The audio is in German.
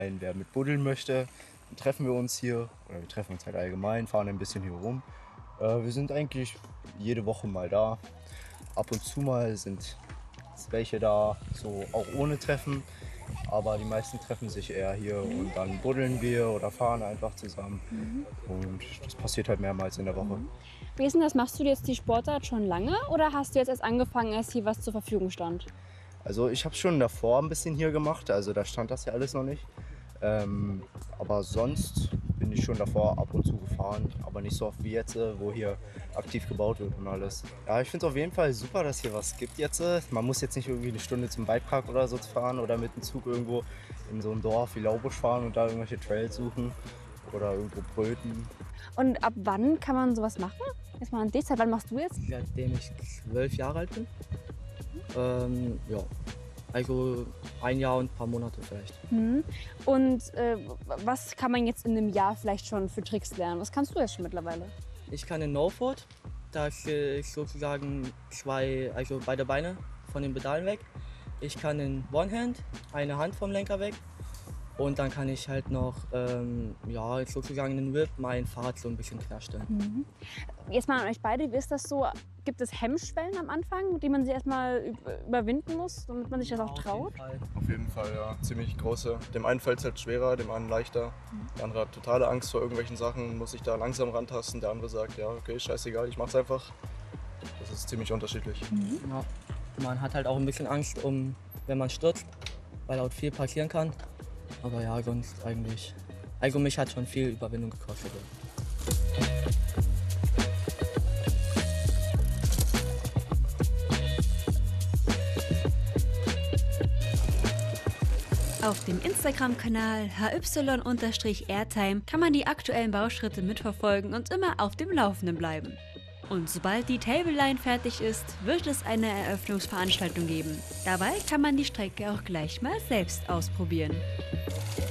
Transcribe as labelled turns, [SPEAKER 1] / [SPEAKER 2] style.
[SPEAKER 1] Wer mit buddeln möchte, dann treffen wir uns hier oder wir treffen uns halt allgemein, fahren ein bisschen hier rum. Wir sind eigentlich jede Woche mal da. Ab und zu mal sind welche da, so auch ohne Treffen. Aber die meisten treffen sich eher hier und dann buddeln wir oder fahren einfach zusammen. Und das passiert halt mehrmals in der Woche.
[SPEAKER 2] Wie ist denn das? Machst du jetzt die Sportart schon lange oder hast du jetzt erst angefangen, als hier was zur Verfügung stand?
[SPEAKER 1] Also ich habe schon davor ein bisschen hier gemacht, also da stand das ja alles noch nicht. Aber sonst bin ich schon davor ab und zu gefahren, aber nicht so oft wie jetzt, wo hier aktiv gebaut wird und alles. Ja, ich finde es auf jeden Fall super, dass hier was gibt jetzt. Man muss jetzt nicht irgendwie eine Stunde zum Bikepark oder so fahren oder mit dem Zug irgendwo in so ein Dorf wie Laubusch fahren und da irgendwelche Trails suchen oder irgendwo bröten.
[SPEAKER 2] Und ab wann kann man sowas machen? Jetzt mal an dich, seit wann machst du jetzt?
[SPEAKER 3] Seitdem ich 12 Jahre alt bin. Ja, also 1 Jahr und ein paar Monate vielleicht.
[SPEAKER 2] Und was kann man jetzt in einem Jahr vielleicht schon für Tricks lernen? Was kannst du jetzt schon mittlerweile?
[SPEAKER 3] Ich kann in No-Foot, da ist sozusagen also beide Beine von den Pedalen weg. Ich kann in One-Hand, eine Hand vom Lenker weg. Und dann kann ich halt noch, ja, sozusagen in den Whip mein Fahrrad so ein bisschen querstellen.
[SPEAKER 2] Jetzt mal an euch beide, wie ist das so? Gibt es Hemmschwellen am Anfang, die man sich erstmal überwinden muss, damit man sich das auch traut?
[SPEAKER 4] Auf jeden Fall, ja. Ziemlich große. Dem einen fällt es halt schwerer, dem anderen leichter. Der andere hat totale Angst vor irgendwelchen Sachen, muss sich da langsam rantasten. Der andere sagt, ja, okay, scheißegal, ich mach's einfach. Das ist ziemlich unterschiedlich.
[SPEAKER 3] Ja. Man hat halt auch ein bisschen Angst, wenn man stürzt, weil dort viel passieren kann. Aber ja, sonst eigentlich. Also mich hat schon viel Überwindung gekostet.
[SPEAKER 5] Auf dem Instagram-Kanal hy_airtime kann man die aktuellen Bauschritte mitverfolgen und immer auf dem Laufenden bleiben. Und sobald die Tableline fertig ist, wird es eine Eröffnungsveranstaltung geben. Dabei kann man die Strecke auch gleich mal selbst ausprobieren.